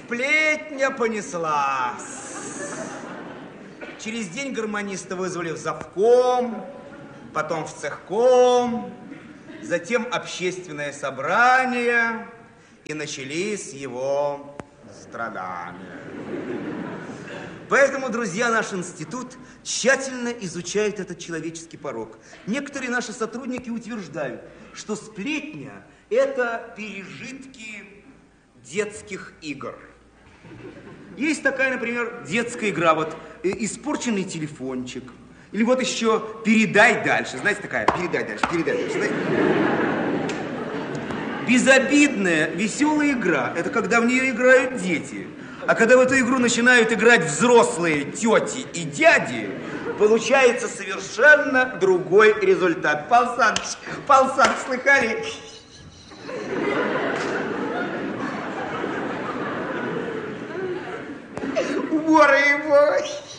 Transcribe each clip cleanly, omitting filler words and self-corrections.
сплетня понеслась. Через день гармониста вызвали в завком, потом в цехком, затем общественное собрание, и начались его страдания. Поэтому, друзья, наш институт тщательно изучает этот человеческий порок. Некоторые наши сотрудники утверждают, что сплетня – это пережитки детских игр. Есть такая, например, детская игра, вот испорченный телефончик. Или вот еще передай дальше. Знаете, такая, передай дальше, знаете? Безобидная, веселая игра – это когда в нее играют дети. А когда в эту игру начинают играть взрослые тети и дяди, получается совершенно другой результат. Павел Саныч, слыхали? Вора его!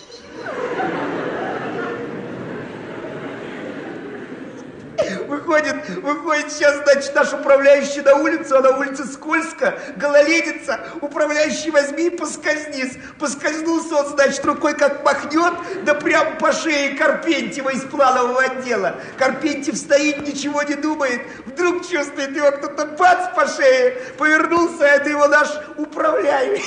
Выходит сейчас, значит, наш управляющий на улицу, а на улице скользко, гололедица, управляющий возьми и поскользнись. Поскользнулся он, значит, рукой как махнет, да прям по шее Карпентьева из планового отдела. Карпентьев стоит, ничего не думает, вдруг чувствует его кто-то бац по шее, повернулся, а это его наш управляющий.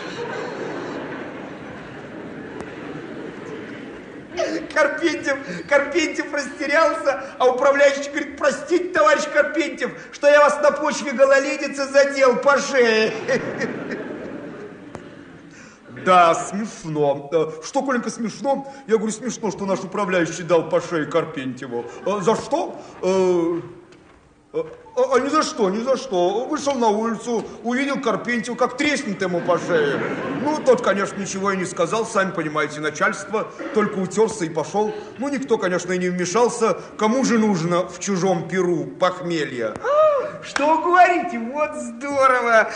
Карпентьев растерялся, а управляющий говорит: простите, товарищ Карпентьев, что я вас на почве гололедицы задел по шее. Да, смешно. Что, Коленька, смешно? Я говорю, смешно, что наш управляющий дал по шее Карпентьеву. За что? Ни за что. Вышел на улицу, увидел Карпентьева, как треснет ему по шее. Ну, тот, конечно, ничего и не сказал, сами понимаете, начальство, только утерся и пошел. Ну, никто, конечно, и не вмешался. Кому же нужно в чужом перу похмелье? Что говорите? Вот здорово.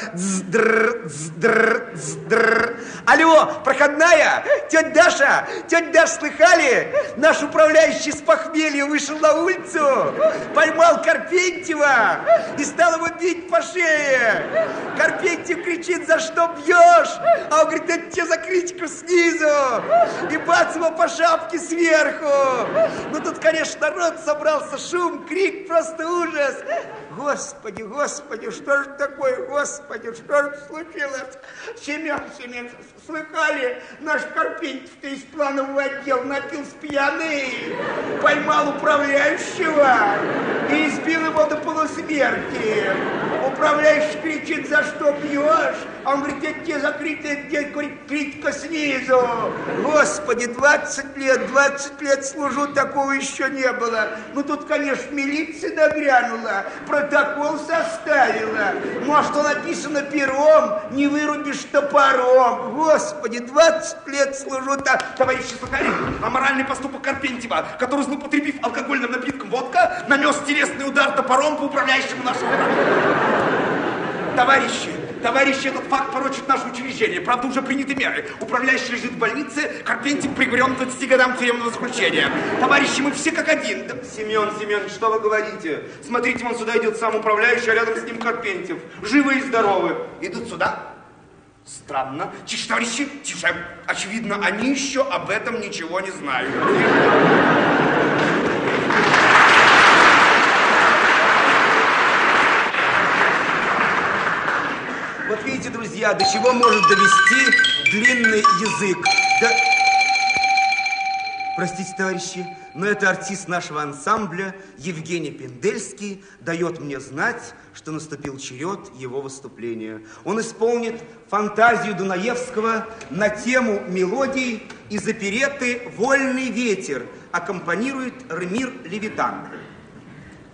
Алло, проходная? Тетя Даша, слыхали? Наш управляющий с похмелья вышел на улицу, поймал Карпентьева и стал его бить по шее. Карпентьев кричит: за что бьешь? А он говорит: это тебе за критику снизу. И бац его по шапке сверху. Ну тут, конечно, народ собрался, шум, крик, просто ужас. Господи, что же такое? Господи, что же случилось? Семен, слыхали? Наш Карпентьев-то из планового отдела напился пьяный, поймал управляющего и избил его до полусмерти. Управляющий кричит: за что бьешь? А он говорит: это тебе за критика снизу. Господи, 20 лет служу, такого еще не было. Ну тут, конечно, милиция нагрянула, протокол составила. Ну а что написано пером, не вырубишь топором. Господи, 20 лет служу так. Товарищи, слыхали? Аморальный поступок Карпентьева, который, злоупотребив алкогольным напитком водка, нанес телесный удар топором по управляющему нашего. Товарищи, этот факт порочит наше учреждение. Правда, уже приняты меры. Управляющий лежит в больнице, Карпентьев приговорен к 20 годам тюремного заключения. Товарищи, мы все как один. Да, Семен, что вы говорите? Смотрите, вон сюда идет сам управляющий, а рядом с ним Карпентьев. Живы и здоровы. Идут сюда. Странно. Тише, товарищи, тише. Очевидно, они еще об этом ничего не знают. Вот видите, друзья, до чего может довести длинный язык. Да... Простите, товарищи, но это артист нашего ансамбля Евгений Пендельский дает мне знать, что наступил черед его выступления. Он исполнит фантазию Дунаевского на тему мелодий из оперетты «Вольный ветер», аккомпанирует Ремир Левитан.